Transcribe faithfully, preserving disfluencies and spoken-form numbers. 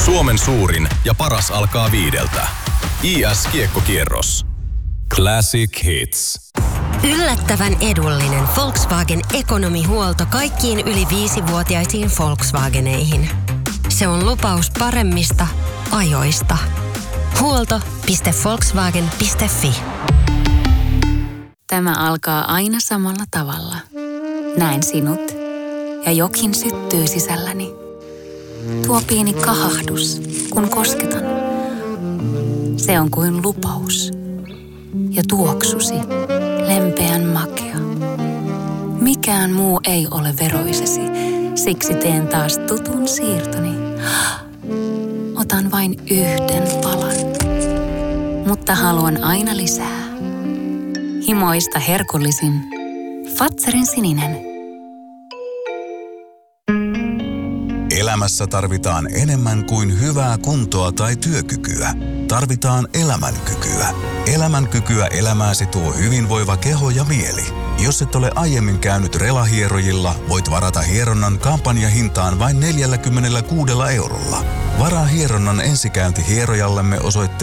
Suomen suurin ja paras alkaa viideltä. I S-kiekkokierros. Classic Hits. Yllättävän edullinen Volkswagen Economy-huolto kaikkiin yli viisivuotiaisiin Volkswageneihin. Se on lupaus paremmista ajoista. huolto piste volkswagen piste fi. Tämä alkaa aina samalla tavalla. Näen sinut ja jokin syttyy sisälläni. Tuo pieni kahahdus, kun kosketan. Se on kuin lupaus. Ja tuoksusi, lempeän makea. Mikään muu ei ole veroisesi, siksi teen taas tutun siirtoni. Otan vain yhden palan, mutta haluan aina lisää. Himoista herkullisin Fazerin sininen. Elämässä tarvitaan enemmän kuin hyvää kuntoa tai työkykyä. Tarvitaan elämänkykyä. Elämänkykyä elämääsi tuo hyvinvoiva keho ja mieli. Jos et ole aiemmin käynyt relahierojilla, voit varata hieronnan kampanjahintaan vain neljäkymmentäkuusi eurolla. Varaa hieronnan ensikäynti hierojallemme osoitteessa